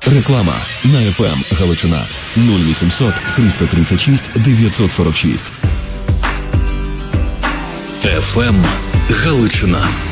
Реклама на FM Галичина 0800 336 946. FM Галичина.